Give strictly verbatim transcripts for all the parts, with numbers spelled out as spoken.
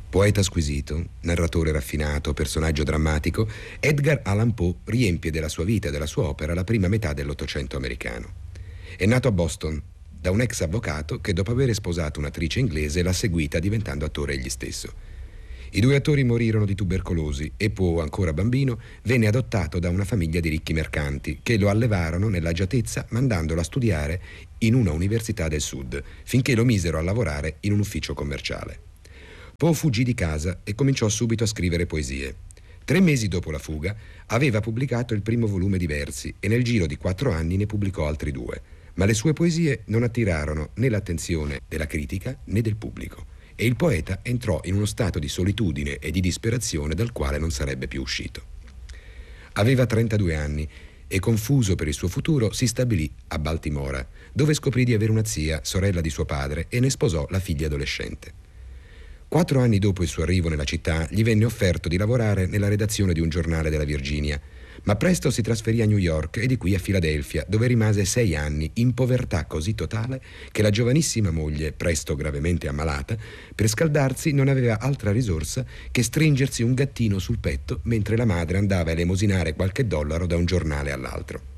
Poeta squisito, narratore raffinato, personaggio drammatico, Edgar Allan Poe riempie della sua vita e della sua opera la prima metà dell'Ottocento americano. È nato a Boston da un ex avvocato che, dopo aver sposato un'attrice inglese, l'ha seguita diventando attore egli stesso. I due attori morirono di tubercolosi e Poe, ancora bambino, venne adottato da una famiglia di ricchi mercanti che lo allevarono nell'agiatezza mandandolo a studiare in una università del sud, finché lo misero a lavorare in un ufficio commerciale. Poe fuggì di casa e cominciò subito a scrivere poesie. Tre mesi dopo la fuga aveva pubblicato il primo volume di versi e nel giro di quattro anni ne pubblicò altri due, ma le sue poesie non attirarono né l'attenzione della critica né del pubblico e il poeta entrò in uno stato di solitudine e di disperazione dal quale non sarebbe più uscito. Aveva trentadue anni e, confuso per il suo futuro, si stabilì a Baltimora, dove scoprì di avere una zia, sorella di suo padre, e ne sposò la figlia adolescente. Quattro anni dopo il suo arrivo nella città gli venne offerto di lavorare nella redazione di un giornale della Virginia, ma presto si trasferì a New York e di qui a Filadelfia, dove rimase sei anni in povertà così totale che la giovanissima moglie, presto gravemente ammalata, per scaldarsi non aveva altra risorsa che stringersi un gattino sul petto mentre la madre andava a elemosinare qualche dollaro da un giornale all'altro.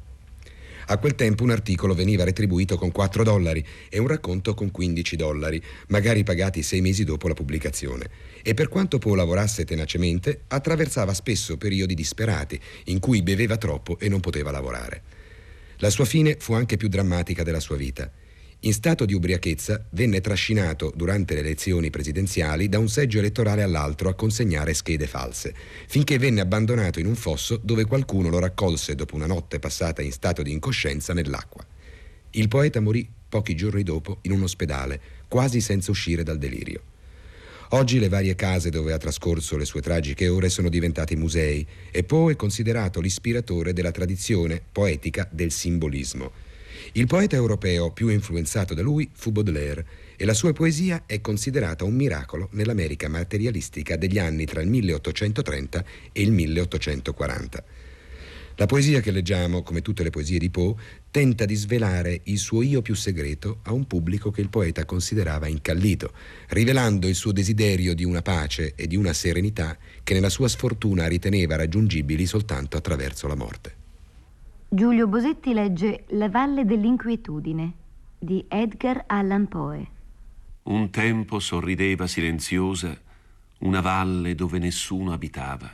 A quel tempo un articolo veniva retribuito con quattro dollari e un racconto con quindici dollari, magari pagati sei mesi dopo la pubblicazione. E per quanto Poe lavorasse tenacemente, attraversava spesso periodi disperati in cui beveva troppo e non poteva lavorare. La sua fine fu anche più drammatica della sua vita. In stato di ubriachezza venne trascinato durante le elezioni presidenziali da un seggio elettorale all'altro a consegnare schede false, finché venne abbandonato in un fosso dove qualcuno lo raccolse dopo una notte passata in stato di incoscienza nell'acqua. Il poeta morì pochi giorni dopo in un ospedale, quasi senza uscire dal delirio. Oggi le varie case dove ha trascorso le sue tragiche ore sono diventate musei e Poe è considerato l'ispiratore della tradizione poetica del simbolismo. Il poeta europeo più influenzato da lui fu Baudelaire e la sua poesia è considerata un miracolo nell'America materialistica degli anni tra il milleottocentotrenta e il milleottocentoquaranta. La poesia che leggiamo, come tutte le poesie di Poe, tenta di svelare il suo io più segreto a un pubblico che il poeta considerava incallito, rivelando il suo desiderio di una pace e di una serenità che nella sua sfortuna riteneva raggiungibili soltanto attraverso la morte. Giulio Bosetti legge La valle dell'inquietudine di Edgar Allan Poe. Un tempo sorrideva silenziosa una valle dove nessuno abitava.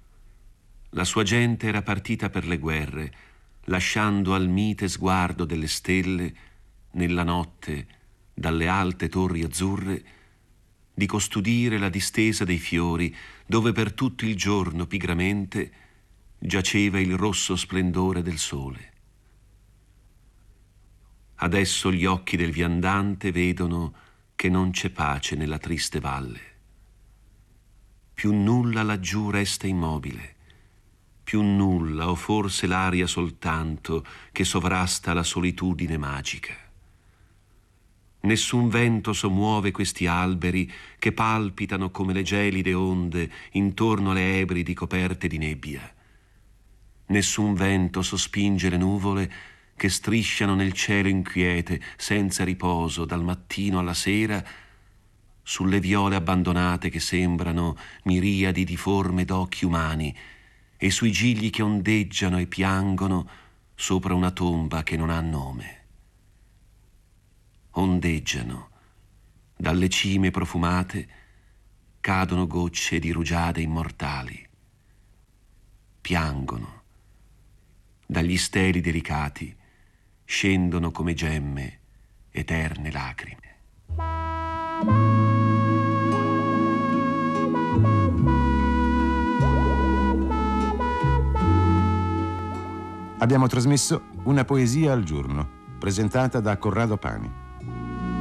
La sua gente era partita per le guerre, lasciando al mite sguardo delle stelle, nella notte, dalle alte torri azzurre, di custodire la distesa dei fiori, dove per tutto il giorno pigramente giaceva il rosso splendore del sole. Adesso gli occhi del viandante vedono che non c'è pace nella triste valle. Più nulla laggiù resta immobile, più nulla o forse l'aria soltanto che sovrasta la solitudine magica. Nessun vento sommuove questi alberi che palpitano come le gelide onde intorno alle ebridi coperte di nebbia. Nessun vento sospinge le nuvole che strisciano nel cielo inquiete, senza riposo, dal mattino alla sera, sulle viole abbandonate che sembrano miriadi di forme d'occhi umani e sui gigli che ondeggiano e piangono sopra una tomba che non ha nome. Ondeggiano, dalle cime profumate cadono gocce di rugiade immortali. Piangono. Dagli steli delicati scendono come gemme eterne lacrime. Abbiamo trasmesso Una poesia al giorno, presentata da Corrado Pani.